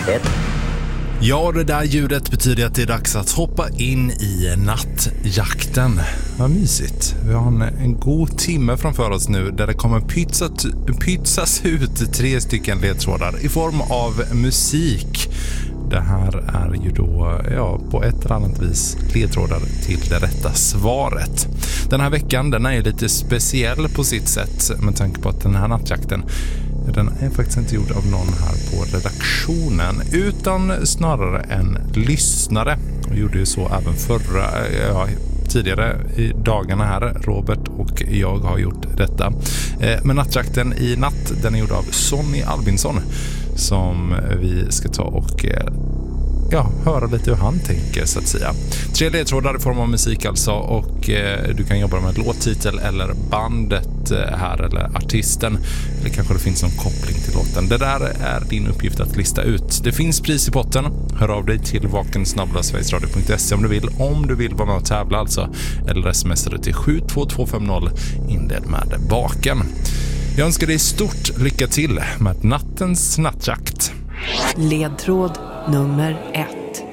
1. Ja, det där ljudet betyder att det är dags att hoppa in i nattjakten. Vad mysigt. Vi har en god timme framför oss nu där det kommer pytsas ut 3 stycken ledtrådar i form av musik. Det här är ju då på ett eller annat vis ledtrådar till det rätta svaret. Den här veckan, den är ju lite speciell på sitt sätt med tanke på att den här nattjakten, den är faktiskt inte gjord av någon här på redaktionen utan snarare en lyssnare. Och gjorde ju så även tidigare i dagarna här. Robert och jag har gjort detta. Men nattjakten i natt, den är gjord av Sonny Albinsson som vi ska ta och höra lite hur han tänker så att säga. 3 ledtrådar i form av musik alltså, och du kan jobba med låttitel eller bandet här eller artisten, eller kanske det finns någon koppling till låten. Det där är din uppgift att lista ut. Det finns pris i potten. Hör av dig till vaken@sverigesradio.se om du vill vara med och tävla alltså, eller smsar du till 72250 inled med vaken. Jag önskar dig stort lycka till med nattens nattjakt. Ledtråd nummer 1.